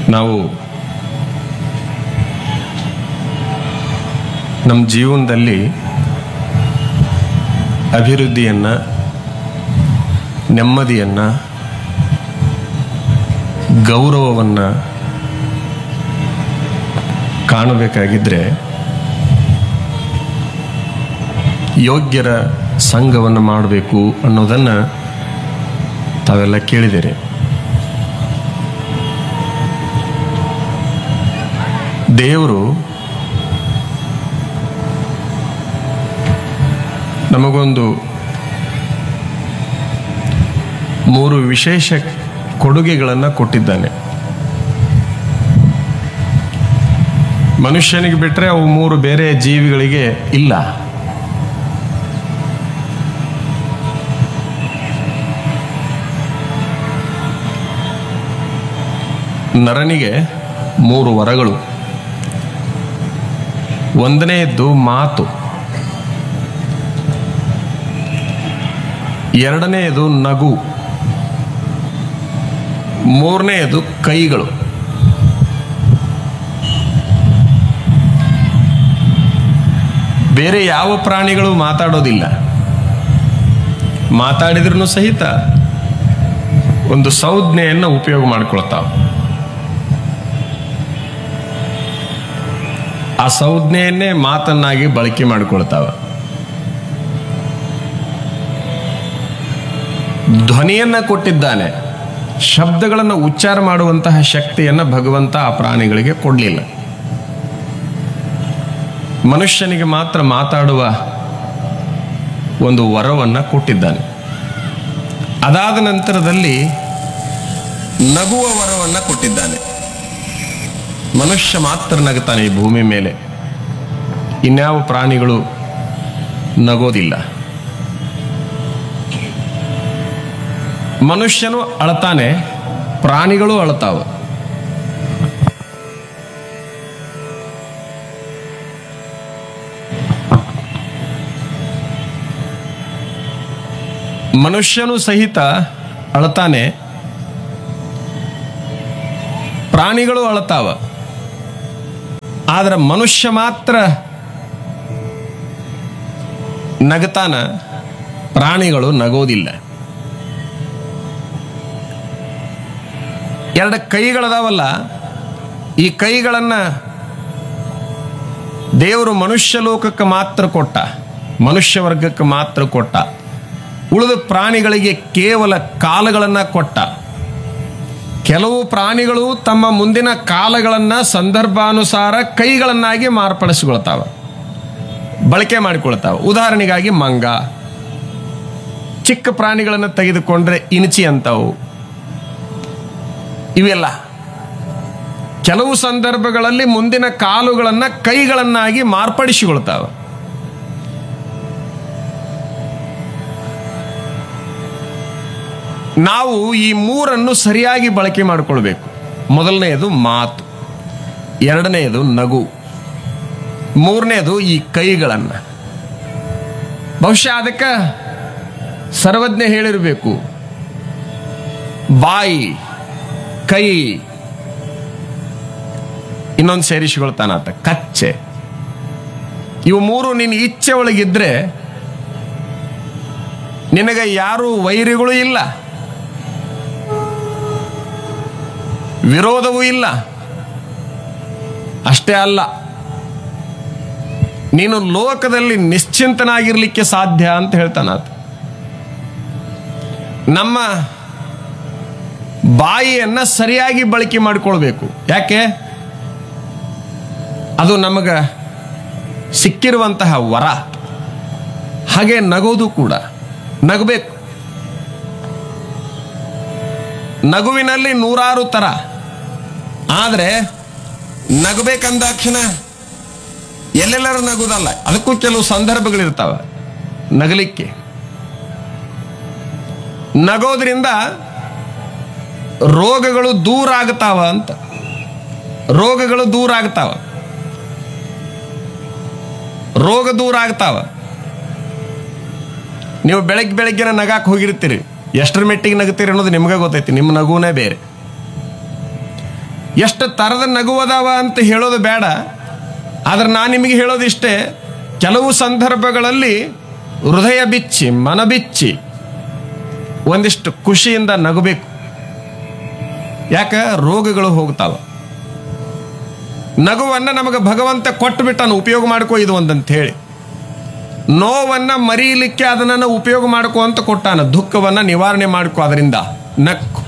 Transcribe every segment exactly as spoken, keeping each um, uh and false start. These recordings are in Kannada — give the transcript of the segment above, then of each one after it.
ನಾವು ನಮ್ಮ ಜೀವನದಲ್ಲಿ ಅಭಿವೃದ್ಧಿಯನ್ನು, ನೆಮ್ಮದಿಯನ್ನು, ಗೌರವವನ್ನು ಕಾಣಬೇಕಾಗಿದ್ದರೆ ಯೋಗ್ಯರ ಸಂಘವನ್ನು ಮಾಡಬೇಕು ಅನ್ನೋದನ್ನು ತಾವೆಲ್ಲ ಕೇಳಿದ್ದೀರಿ. ದೇವರು ನಮಗೊಂದು ಮೂರು ವಿಶೇಷ ಕೊಡುಗೆಗಳನ್ನು ಕೊಟ್ಟಿದ್ದಾನೆ. ಮನುಷ್ಯನಿಗೆ ಬಿಟ್ಟರೆ ಅವು ಮೂರು ಬೇರೆ ಜೀವಿಗಳಿಗೆ ಇಲ್ಲ. ನರನಿಗೆ ಮೂರು ವರಗಳು. ಒಂದನೆಯದ್ದು ಮಾತು, ಎರಡನೆಯದು ನಗು, ಮೂರನೆಯದು ಕೈಗಳು. ಬೇರೆ ಯಾವ ಪ್ರಾಣಿಗಳು ಮಾತಾಡೋದಿಲ್ಲ. ಮಾತಾಡಿದ್ರೂ ಸಹಿತ ಒಂದು ಸಂಜ್ಞೆಯನ್ನು ಉಪಯೋಗ ಮಾಡಿಕೊಳ್ತಾವ. ಆ ಸಂಜ್ಞೆಯನ್ನೇ ಮಾತನ್ನಾಗಿ ಬಳಕೆ ಮಾಡಿಕೊಳ್ತಾವ. ಧ್ವನಿಯನ್ನ ಕೊಟ್ಟಿದ್ದಾನೆ. ಶಬ್ದಗಳನ್ನು ಉಚ್ಚಾರ ಮಾಡುವಂತಹ ಶಕ್ತಿಯನ್ನು ಭಗವಂತ ಆ ಪ್ರಾಣಿಗಳಿಗೆ ಕೊಡಲಿಲ್ಲ. ಮನುಷ್ಯನಿಗೆ ಮಾತ್ರ ಮಾತಾಡುವ ಒಂದು ವರವನ್ನು ಕೊಟ್ಟಿದ್ದಾನೆ. ಅದಾದ ನಂತರದಲ್ಲಿ ನಗುವ ವರವನ್ನು ಕೊಟ್ಟಿದ್ದಾನೆ. ಮನುಷ್ಯ ಮಾತ್ರ ನಗುತ್ತಾನೆ ಈ ಭೂಮಿ ಮೇಲೆ, ಇನ್ಯಾವ ಪ್ರಾಣಿಗಳು ನಗೋದಿಲ್ಲ. ಮನುಷ್ಯನು ಅಳತಾನೆ, ಪ್ರಾಣಿಗಳು ಅಳತಾವ. ಮನುಷ್ಯನು ಸಹಿತ ಅಳತಾನೆ, ಪ್ರಾಣಿಗಳು ಅಳತಾವ. ಆದ್ರೆ ಮನುಷ್ಯ ಮಾತ್ರ ನಗತಾನ, ಪ್ರಾಣಿಗಳು ನಗೋದಿಲ್ಲ. ಎರಡು ಕೈಗಳದಾವಲ್ಲ, ಈ ಕೈಗಳನ್ನ ದೇವರು ಮನುಷ್ಯ ಲೋಕಕ್ಕೆ ಮಾತ್ರ ಕೊಟ್ಟ, ಮನುಷ್ಯ ವರ್ಗಕ್ಕೆ ಮಾತ್ರ ಕೊಟ್ಟ. ಉಳಿದ ಪ್ರಾಣಿಗಳಿಗೆ ಕೇವಲ ಕಾಲುಗಳನ್ನ ಕೊಟ್ಟ. ಕೆಲವು ಪ್ರಾಣಿಗಳು ತಮ್ಮ ಮುಂದಿನ ಕಾಲಗಳನ್ನ ಸಂದರ್ಭಾನುಸಾರ ಕೈಗಳನ್ನಾಗಿ ಮಾರ್ಪಡಿಸಿಕೊಳ್ತಾವ, ಬಳಕೆ ಮಾಡಿಕೊಳ್ತಾವ. ಉದಾಹರಣೆಗಾಗಿ ಮಂಗ, ಚಿಕ್ಕ ಪ್ರಾಣಿಗಳನ್ನು ತೆಗೆದುಕೊಂಡ್ರೆ ಇಣಚಿ ಅಂತವು. ಇವೆಲ್ಲ ಕೆಲವು ಸಂದರ್ಭಗಳಲ್ಲಿ ಮುಂದಿನ ಕಾಲುಗಳನ್ನ ಕೈಗಳನ್ನಾಗಿ ಮಾರ್ಪಡಿಸಿಕೊಳ್ತಾವ. ನಾವು ಈ ಮೂರನ್ನು ಸರಿಯಾಗಿ ಬಳಕೆ ಮಾಡಿಕೊಳ್ಬೇಕು. ಮೊದಲನೆಯದು ಮಾತು, ಎರಡನೆಯದು ನಗು, ಮೂರನೇದು ಈ ಕೈಗಳನ್ನು. ಬಹುಶಃ ಅದಕ್ಕೆ ಸರ್ವಜ್ಞ ಹೇಳಿರಬೇಕು, ಬಾಯಿ, ಕೈ, ಇನ್ನೊಂದು ಸೇರಿಸಿಕೊಳ್ತಾನಾತ ಕಚ್ಚೆ. ಇವು ಮೂರು ನಿನ್ನ ಇಚ್ಛೆ ಒಳಗಿದ್ರೆ ನಿನಗೆ ಯಾರು ವೈರಿಗಳು ಇಲ್ಲ, ವಿರೋಧವೂ ಇಲ್ಲ. ಅಷ್ಟೇ ಅಲ್ಲ, ನೀನು ಲೋಕದಲ್ಲಿ ನಿಶ್ಚಿಂತನಾಗಿರ್ಲಿಕ್ಕೆ ಸಾಧ್ಯ ಅಂತ ಹೇಳ್ತಾನಾತ. ನಮ್ಮ ಬಾಯಿಯನ್ನ ಸರಿಯಾಗಿ ಬಳಕೆ ಮಾಡಿಕೊಳ್ಬೇಕು. ಯಾಕೆ? ಅದು ನಮಗೆ ಸಿಕ್ಕಿರುವಂತಹ ವರ. ಹಾಗೆ ನಗೋದು ಕೂಡ, ನಗಬೇಕು. ನಗುವಿನಲ್ಲಿ ನೂರಾರು ತರ. ಆದರೆ ನಗಬೇಕಂದಾಕ್ಷಣ ಎಲ್ಲೆಲ್ಲರೂ ನಗುದಲ್ಲ, ಅದಕ್ಕೂ ಕೆಲವು ಸಂದರ್ಭಗಳಿರ್ತಾವ ನಗಲಿಕ್ಕೆ. ನಗೋದ್ರಿಂದ ರೋಗಗಳು ದೂರ ಆಗ್ತಾವ ಅಂತ. ರೋಗಗಳು ದೂರ ಆಗ್ತಾವ, ರೋಗ ದೂರ ಆಗ್ತಾವ. ನೀವು ಬೆಳಗ್ಗೆ ಬೆಳಗ್ಗೆನ ನಗಾಕ್ ಹೋಗಿರ್ತೀರಿ, ಎಷ್ಟರ ಮೆಟ್ಟಿಗೆ ನಗುತ್ತೀರಿ ಅನ್ನೋದು ನಿಮ್ಗೆ ಗೊತ್ತೈತಿ. ನಿಮ್ಮ ನಗುನೇ ಬೇರೆ. ಎಷ್ಟು ಥರದ ನಗುವದಾವ ಅಂತ ಹೇಳೋದು ಬೇಡ. ಆದ್ರೆ ನಾನು ನಿಮಗೆ ಹೇಳೋದಿಷ್ಟೇ, ಕೆಲವು ಸಂದರ್ಭಗಳಲ್ಲಿ ಹೃದಯ ಬಿಚ್ಚಿ ಮನ ಬಿಚ್ಚಿ ಒಂದಿಷ್ಟು ಖುಷಿಯಿಂದ ನಗಬೇಕು. ಯಾಕ ರೋಗಗಳು ಹೋಗ್ತಾವ. ನಗುವನ್ನ ನಮಗೆ ಭಗವಂತ ಕೊಟ್ಟು ಬಿಟ್ಟನು, ಉಪಯೋಗ ಮಾಡ್ಕೋ ಇದು ಒಂದಂತ ಹೇಳಿ. ನೋವನ್ನ ಮರೀಲಿಕ್ಕೆ ಅದನ್ನ ಉಪಯೋಗ ಮಾಡ್ಕೋ ಅಂತ ಕೊಟ್ಟಾನ, ದುಃಖವನ್ನ ನಿವಾರಣೆ ಮಾಡ್ಕೋ ಅದರಿಂದ ನಕ್ಕು.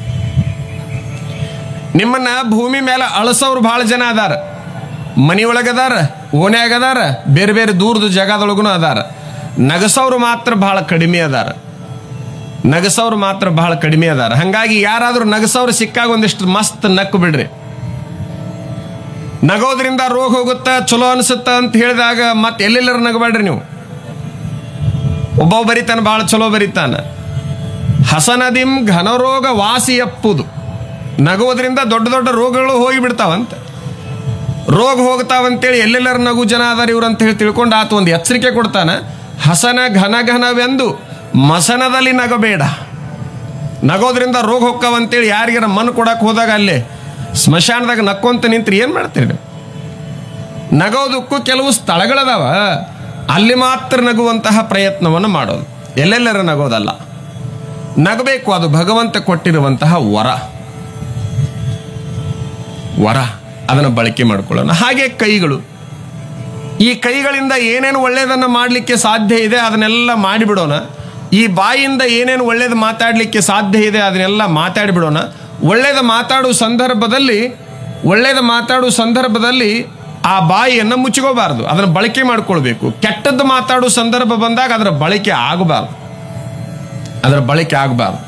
ನಿಮ್ಮನ್ನ ಭೂಮಿ ಮೇಲೆ ಅಳಸೋರು ಬಹಳ ಜನ ಅದಾರ. ಮನಿಯೊಳಗದಾರ, ಓನ್ಯಾಗದಾರ, ಬೇರೆ ಬೇರೆ ದೂರದ ಜಾಗದೊಳಗೂ ಅದಾರ. ನಗಸೋರು ಮಾತ್ರ ಬಹಳ ಕಡಿಮೆ ಅದಾರ. ನಗಸೋರು ಮಾತ್ರ ಬಹಳ ಕಡಿಮೆ ಅದಾರ. ಹಂಗಾಗಿ ಯಾರಾದ್ರೂ ನಗಸೋರು ಸಿಕ್ಕಾಗ ಒಂದಿಷ್ಟು ಮಸ್ತ್ ನಕ್ಕು ಬಿಡ್ರಿ. ನಗೋದ್ರಿಂದ ರೋಗ ಹೋಗುತ್ತ, ಚಲೋ ಅನ್ಸುತ್ತ ಅಂತ ಹೇಳಿದಾಗ ಮತ್ತೆ ಎಲ್ಲೆಲ್ಲರೂ ನಗಬೇಡ್ರಿ ನೀವು. ಒಬ್ಬ ಬರಿತಾನ, ಬಹಳ ಚಲೋ ಬರಿತಾನ, ಹಸನದಿಂ ಘನರೋಗ ವಾಸಿ ಅಪ್ಪುದು. ನಗೋದ್ರಿಂದ ದೊಡ್ಡ ದೊಡ್ಡ ರೋಗಗಳು ಹೋಗಿ ಬಿಡ್ತಾವಂತ. ರೋಗ ಹೋಗ್ತಾವಂತೇಳಿ ಎಲ್ಲೆಲ್ಲರ ನಗು ಜನ ಅದಾರ ಇವ್ರು ಅಂತ ಹೇಳಿ ತಿಳ್ಕೊಂಡು ಆತ ಒಂದು ಎಚ್ಚರಿಕೆ ಕೊಡ್ತಾನ, ಹಸನ ಘನ ಘನವೆಂದು ಮಸನದಲ್ಲಿ ನಗಬೇಡ. ನಗೋದ್ರಿಂದ ರೋಗ ಹೋಗ್ತಾವಂತೇಳಿ ಯಾರಿಗಾರ ಮಣ್ಣು ಕೊಡಕ್ಕೆ ಹೋದಾಗ ಅಲ್ಲೇ ಸ್ಮಶಾನದಾಗ ನಕ್ಕೊಂತ ನಿಂತ್ರಿ ಏನು ಮಾಡ್ತೀರಿ ನೀವು? ನಗೋದಕ್ಕೂ ಕೆಲವು ಸ್ಥಳಗಳದಾವ, ಅಲ್ಲಿ ಮಾತ್ರ ನಗುವಂತಹ ಪ್ರಯತ್ನವನ್ನು ಮಾಡೋದು, ಎಲ್ಲೆಲ್ಲರ ನಗೋದಲ್ಲ. ನಗಬೇಕು, ಅದು ಭಗವಂತ ಕೊಟ್ಟಿರುವಂತಹ ವರ ವರ ಅದನ್ನು ಬಳಕೆ ಮಾಡ್ಕೊಳ್ಳೋಣ. ಹಾಗೆ ಕೈಗಳು, ಈ ಕೈಗಳಿಂದ ಏನೇನು ಒಳ್ಳೆಯದನ್ನು ಮಾಡಲಿಕ್ಕೆ ಸಾಧ್ಯ ಇದೆ ಅದನ್ನೆಲ್ಲ ಮಾಡಿಬಿಡೋಣ. ಈ ಬಾಯಿಯಿಂದ ಏನೇನು ಒಳ್ಳೇದು ಮಾತಾಡಲಿಕ್ಕೆ ಸಾಧ್ಯ ಇದೆ ಅದನ್ನೆಲ್ಲ ಮಾತಾಡಿಬಿಡೋಣ. ಒಳ್ಳೇದು ಮಾತಾಡುವ ಸಂದರ್ಭದಲ್ಲಿ ಒಳ್ಳೇದು ಮಾತಾಡುವ ಸಂದರ್ಭದಲ್ಲಿ ಆ ಬಾಯಿಯನ್ನು ಮುಚ್ಕೋಬಾರ್ದು, ಅದನ್ನು ಬಳಕೆ ಮಾಡ್ಕೊಳ್ಬೇಕು. ಕೆಟ್ಟದ್ದು ಮಾತಾಡುವ ಸಂದರ್ಭ ಬಂದಾಗ ಅದರ ಬಳಕೆ ಆಗಬಾರ್ದು, ಅದರ ಬಳಕೆ ಆಗಬಾರ್ದು.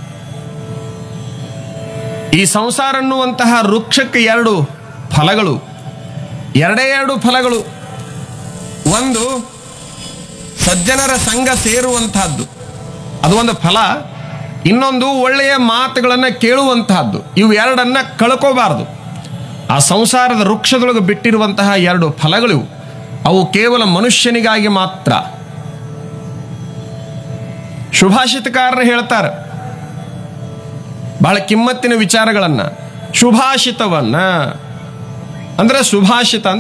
ಈ ಸಂಸಾರ ಅನ್ನುವಂತಹ ವೃಕ್ಷಕ್ಕೆ ಎರಡು ಫಲಗಳು, ಎರಡೇ ಎರಡು ಫಲಗಳು. ಒಂದು ಸಜ್ಜನರ ಸಂಘ ಸೇರುವಂತಹದ್ದು, ಅದು ಒಂದು ಫಲ. ಇನ್ನೊಂದು ಒಳ್ಳೆಯ ಮಾತುಗಳನ್ನು ಕೇಳುವಂತಹದ್ದು. ಇವು ಎರಡನ್ನ ಕಳ್ಕೋಬಾರದು. ಆ ಸಂಸಾರದ ವೃಕ್ಷದೊಳಗೆ ಬಿಟ್ಟಿರುವಂತಹ ಎರಡು ಫಲಗಳು, ಅವು ಕೇವಲ ಮನುಷ್ಯನಿಗಾಗಿ ಮಾತ್ರ. ಶುಭಾಷಿತಕಾರರು ಹೇಳ್ತಾರೆ ಬಹಳ ಕಿಮ್ಮತ್ತಿನ ವಿಚಾರಗಳನ್ನ. ಶುಭಾಷಿತವನ್ನ ಅಂದ್ರೆ ಸುಭಾಷಿತ